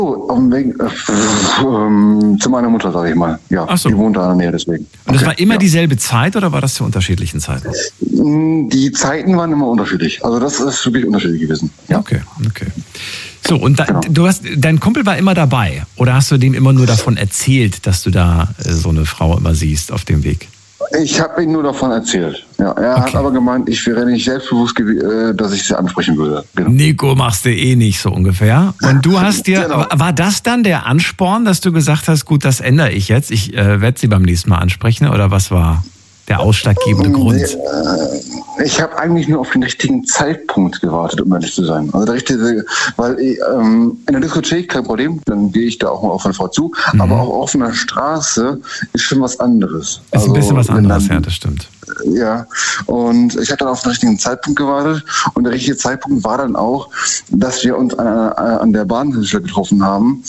Auf dem Weg zu meiner Mutter, sage ich mal. Ja, ach so. Die wohnt da in der Nähe, deswegen. Und das war immer dieselbe Zeit oder war das zu unterschiedlichen Zeiten? Die Zeiten waren immer unterschiedlich. Also das ist wirklich unterschiedlich gewesen. Ja. Okay. So, und Genau. dein Kumpel war immer dabei oder hast du dem immer nur davon erzählt, dass du da so eine Frau immer siehst auf dem Weg? Ich habe ihm nur davon erzählt. Ja, er hat aber gemeint, ich wäre nicht selbstbewusst, dass ich sie ansprechen würde. Genau. Nico, machst du eh nicht so ungefähr. Und du hast dir, Genau. war das dann der Ansporn, dass du gesagt hast, gut, das ändere ich jetzt, ich werde sie beim nächsten Mal ansprechen oder was war der ausschlaggebende Grund? Ich habe eigentlich nur auf den richtigen Zeitpunkt gewartet, um ehrlich zu sein. Also der richtige, weil in der Diskothek kein Problem, dann gehe ich da auch mal auf eine Frau zu, aber auch auf einer Straße ist schon was anderes. Ist ein bisschen was anderes, dann, ja, das stimmt. Ja, und ich habe dann auf den richtigen Zeitpunkt gewartet und der richtige Zeitpunkt war dann auch, dass wir uns an der Bahnhilfe getroffen haben,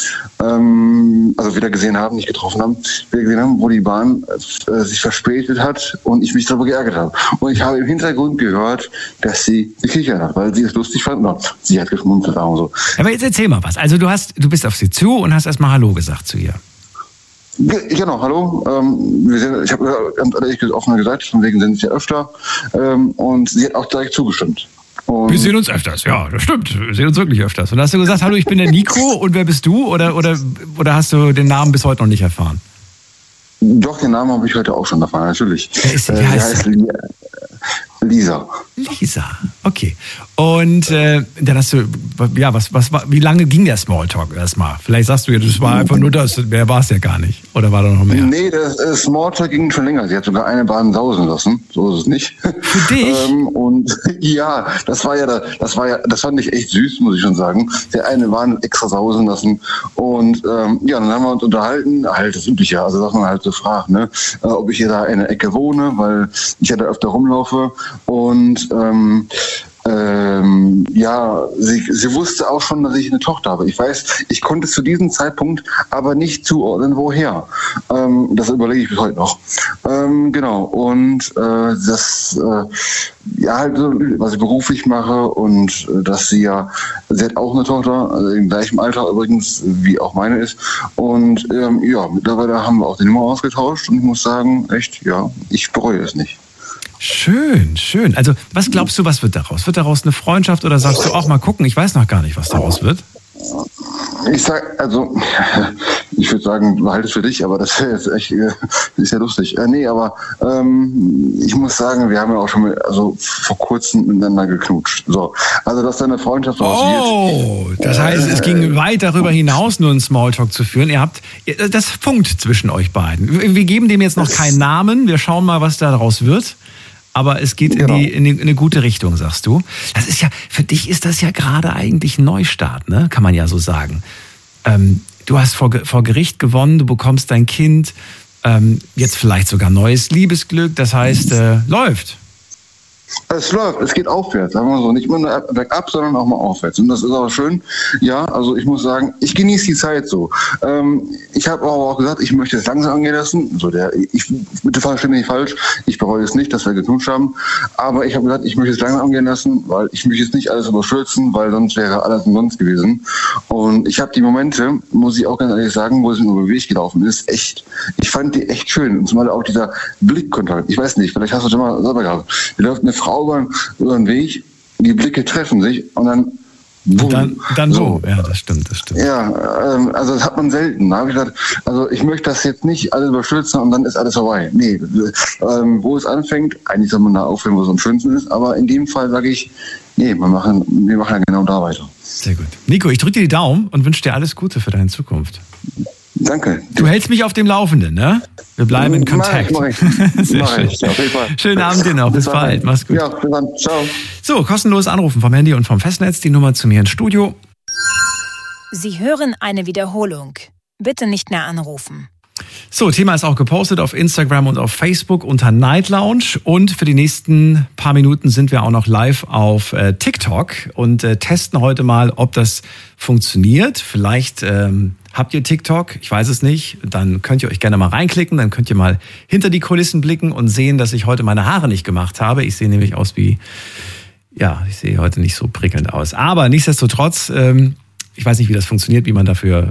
also wieder gesehen haben, nicht getroffen haben, wieder gesehen haben, wo die Bahn sich verspätet hat und ich mich darüber geärgert habe. Und ich habe im Hintergrund gehört, dass sie gekichert hat, weil sie es lustig fand. No, sie hat geschmunzelt und so. Aber jetzt erzähl mal was. Also du bist auf sie zu und hast erstmal Hallo gesagt zu ihr. Genau, hallo. Ich habe ganz ehrlich offen gesagt, von wegen sind sie öfter. Und sie hat auch direkt zugestimmt. Und Wir sehen uns öfters, ja, das stimmt. Wir sehen uns wirklich öfters. Und hast du gesagt, hallo, ich bin der Nico und wer bist du? Oder hast du den Namen bis heute noch nicht erfahren? Doch, den Namen habe ich heute auch schon erfahren, natürlich. Wie heißt sie? Lisa. Lisa, okay. Und dann hast du, ja, wie lange ging der Smalltalk erstmal? Vielleicht sagst du ja, das war einfach nur das, mehr war es ja gar nicht. Oder war da noch mehr? Nee, das Smalltalk ging schon länger. Sie hat sogar eine Bahn sausen lassen, so ist es nicht. Für dich? Und ja, das fand ich echt süß, muss ich schon sagen. Sie hat eine Bahn extra sausen lassen. Und ja, dann haben wir uns unterhalten, halt das Übliche, also dass man halt so fragt, ne, ob ich hier da in der Ecke wohne, weil ich ja da öfter rumlaufe. Und ja, sie wusste auch schon, dass ich eine Tochter habe. Ich konnte zu diesem Zeitpunkt aber nicht zuordnen, woher. Das überlege ich bis heute noch. Genau. Und ja, halt so, was ich beruflich mache und dass sie hat auch eine Tochter, also im gleichen Alter übrigens, wie auch meine ist. Und ja, mittlerweile haben wir auch die Nummer ausgetauscht und ich muss sagen, echt, ja, ich bereue es nicht. Schön, schön. Also, was glaubst du, was wird daraus? Wird daraus eine Freundschaft oder sagst du auch mal gucken, ich weiß noch gar nicht, was daraus wird? Ich würde sagen, behalte es für dich, aber das ist echt, ist ja lustig. Nee, aber ich muss sagen, wir haben ja auch schon vor kurzem miteinander geknutscht. So, also dass da eine Freundschaft rausgeht. Das heißt, es ging weit darüber hinaus, nur einen Smalltalk zu führen. Das funkt zwischen euch beiden. Wir geben dem jetzt noch keinen Namen. Wir schauen mal, was daraus wird. Aber es geht in eine gute Richtung, sagst du. Das ist ja, für dich ist das ja gerade eigentlich ein Neustart, ne? Kann man ja so sagen. Du hast vor Gericht gewonnen, du bekommst dein Kind, jetzt vielleicht sogar neues Liebesglück, das heißt, läuft. Es läuft, es geht aufwärts, sagen wir so. Nicht nur bergab, sondern auch mal aufwärts. Und das ist aber schön. Ja, also ich muss sagen, ich genieße die Zeit so. Ich habe aber auch gesagt, ich möchte es langsam angehen lassen. Bitte verstehe mich nicht falsch, ich bereue es nicht, dass wir geknutscht haben. Aber ich habe gesagt, ich möchte es langsam angehen lassen, weil ich möchte jetzt nicht alles überstürzen, weil sonst wäre alles umsonst gewesen. Und ich habe die Momente, muss ich auch ganz ehrlich sagen, wo es mir über den Weg gelaufen ist, echt. Ich fand die echt schön. Und zumal auch dieser Blickkontakt. Ich weiß nicht, vielleicht hast du schon mal selber gehabt. Wie läuft eine Frau über den Weg, die Blicke treffen sich und dann boom. Dann so. Ja, das stimmt. Ja, also das hat man selten. Da habe ich gesagt, also ich möchte das jetzt nicht alles überstürzen und dann ist alles vorbei. Nee, wo es anfängt, eigentlich soll man da aufhören, wo es am schönsten ist, aber in dem Fall sage ich, nee, wir machen ja genau da weiter. Sehr gut. Nico, ich drücke dir die Daumen und wünsche dir alles Gute für deine Zukunft. Danke. Du hältst mich auf dem Laufenden, ne? Wir bleiben in Kontakt. Mach ich. Sehr schön. Auf jeden Fall. Schönen Abend dir noch. Bis bald. Mach's gut. Ja, bis dann. Ciao. So, kostenlos anrufen vom Handy und vom Festnetz. Die Nummer zu mir ins Studio. Sie hören eine Wiederholung. Bitte nicht mehr anrufen. So, Thema ist auch gepostet auf Instagram und auf Facebook unter Night Lounge. Und für die nächsten paar Minuten sind wir auch noch live auf TikTok und testen heute mal, ob das funktioniert. Vielleicht habt ihr TikTok? Ich weiß es nicht. Dann könnt ihr euch gerne mal reinklicken. Dann könnt ihr mal hinter die Kulissen blicken und sehen, dass ich heute meine Haare nicht gemacht habe. Ich sehe nämlich aus wie, ja, ich sehe heute nicht so prickelnd aus. Aber nichtsdestotrotz, Ich weiß nicht, wie das funktioniert, wie man dafür